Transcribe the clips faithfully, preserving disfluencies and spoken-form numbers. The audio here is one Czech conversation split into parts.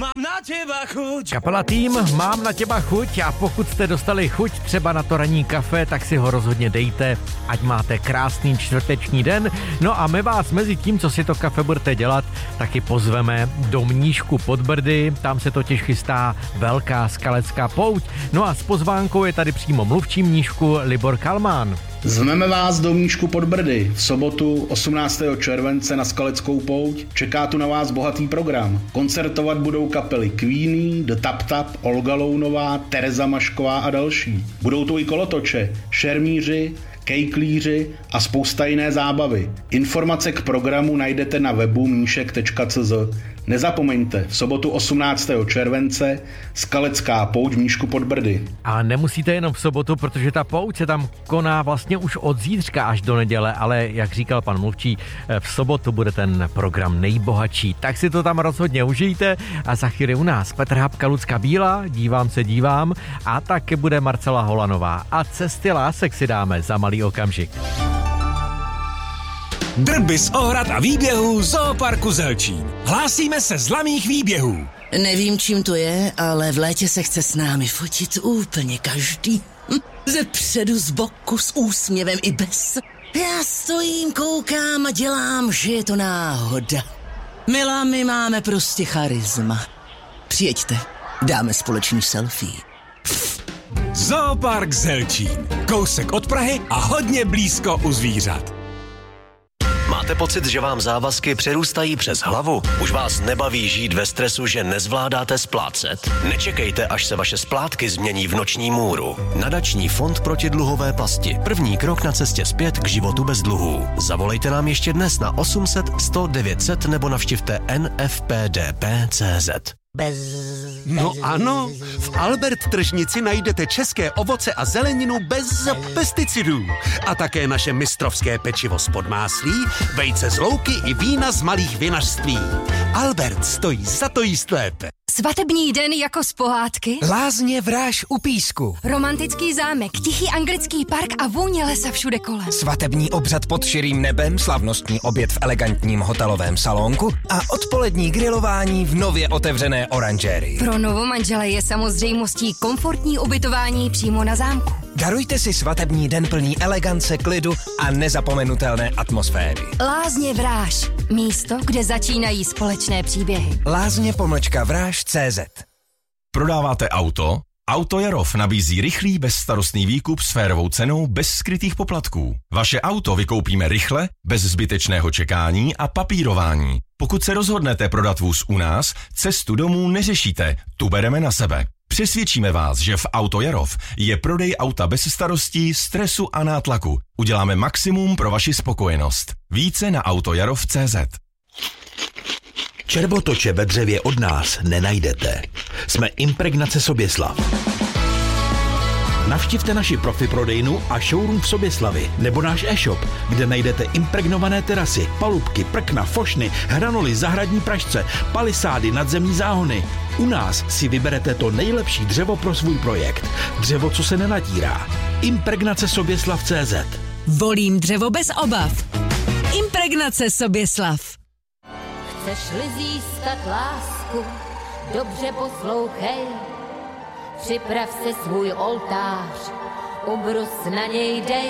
mám na těba chuť. Kapela Tým, mám na těba chuť a pokud jste dostali chuť třeba na to ranní kafe, tak si ho rozhodně dejte, ať máte krásný čtvrteční den. No a my vás mezi tím, co si to kafe budete dělat, taky pozveme do Mníšku pod Brdy, tam se totiž chystá velká skalecká pouť. No a s pozvánkou je tady přímo mluvčí Mníšku Libor Kalmán. Zveme vás do Mníšku pod Brdy v sobotu osmnáctého července na skaleckou pouť. Čeká tu na vás bohatý program. Koncertovat budou kapely Queenie, The Tap Tap, Olga Lounová, Tereza Mašková a další. Budou tu i kolotoče, šermíři, kejklíři a spousta jiné zábavy. Informace k programu najdete na webu mníšek tečka cé zet. Nezapomeňte, v sobotu osmnáctého července skalecká pouť v Mníšku pod Brdy. A nemusíte jenom v sobotu, protože ta pouť se tam koná vlastně už od zítřka až do neděle, ale jak říkal pan mluvčí, v sobotu bude ten program nejbohatší. Tak si to tam rozhodně užijte a za chvíli u nás Petr Habka, Lucka Bílá, dívám se, dívám a taky bude Marcela Holanová. A Cesty lásek si dáme za malý okamžik. Drby z ohrad a výběhů Zooparku Zelčín. Hlásíme se z laných výběhů. Nevím, čím to je, ale v létě se chce s námi fotit úplně každý. Hm, ze předu, z boku, s úsměvem i bez. Já stojím, koukám a dělám, že je to náhoda. Milá, my máme prostě charisma. Přijeďte, dáme společný selfie. Zoopark Zelčín. Kousek od Prahy a hodně blízko u zvířat. Máte pocit, že vám závazky přerůstají přes hlavu? Už vás nebaví žít ve stresu, že nezvládáte splácet? Nečekejte, až se vaše splátky změní v noční můru. Nadační fond proti dluhové pasti. První krok na cestě zpět k životu bez dluhů. Zavolejte nám ještě dnes na osm set, sto, devět set nebo navštivte en ef pé dé pé tečka cé zet. Bez... No ano, v Albert tržnici najdete české ovoce a zeleninu bez pesticidů. A také naše mistrovské pečivo z podmáslí, vejce z louky i vína z malých vinařství. Albert stojí za to jíst lépe. Svatební den jako z pohádky? Lázně Vráž u Písku. Romantický zámek, tichý anglický park a vůně lesa všude kolem. Svatební obřad pod širým nebem, slavnostní oběd v elegantním hotelovém salonku a odpolední grilování v nově otevřené oranžérii. Pro novomanžele je samozřejmostí komfortní ubytování přímo na zámku. Darujte si svatební den plný elegance, klidu a nezapomenutelné atmosféry. Lázně Vráž. Místo, kde začínají společné příběhy. Lázně pomlčka Vráž tečka cé zet. Prodáváte auto? Auto Jarov nabízí rychlý, bezstarostný výkup s férovou cenou bez skrytých poplatků. Vaše auto vykoupíme rychle, bez zbytečného čekání a papírování. Pokud se rozhodnete prodat vůz u nás, cestu domů neřešíte, tu bereme na sebe. Přesvědčíme vás, že v Auto Jarov je prodej auta bez starostí, stresu a nátlaku. Uděláme maximum pro vaši spokojenost. Více na autojarov tečka cé zet. Červotoče ve dřevě od nás nenajdete. Jsme Impregnace Soběslav. Navštivte naši profi prodejnu a showroom v Soběslavi nebo náš e-shop, kde najdete impregnované terasy, palubky, prkna, fošny, hranoly, zahradní pražce, palisády, nadzemní záhony. U nás si vyberete to nejlepší dřevo pro svůj projekt. Dřevo, co se nenatírá. Impregnace Soběslav tečka cé zet. Volím dřevo bez obav. Impregnace Soběslav. Chceš-li získat lásku, dobře poslouchej. Připrav si svůj oltář, ubrus na něj dej.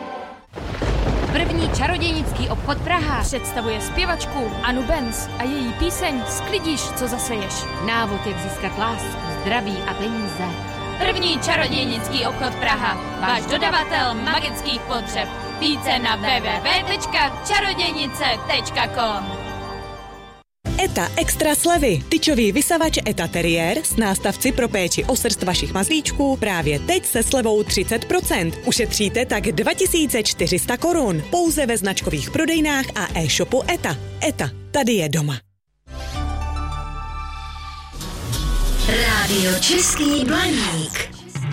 První čarodějnický obchod Praha představuje zpěvačku Anu Benz a její píseň Sklidíš, co zaseješ. Návod, jak získat lásku, zdraví a peníze. První čarodějnický obchod Praha, váš dodavatel magických potřeb. Více na w w w tečka čarodějnice tečka com. ETA Extra slevy. Tyčový vysavač ETA Terrier s nástavci pro péči o srst vašich mazlíčků právě teď se slevou třicet procent. Ušetříte tak dva tisíce čtyři sta korun. Pouze ve značkových prodejnách a e-shopu ETA. ETA. Tady je doma. Rádio Český Blaník.